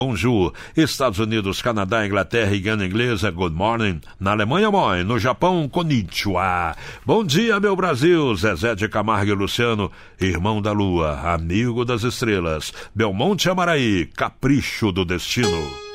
Bonjour. Estados Unidos, Canadá, Inglaterra e Guiana Inglesa, good morning. Na Alemanha, moi. No Japão, konnichiwa. Bom dia, meu Brasil. Zezé de Camargo e Luciano, irmão da lua, amigo das estrelas. Belmonte Amaraí, capricho do destino.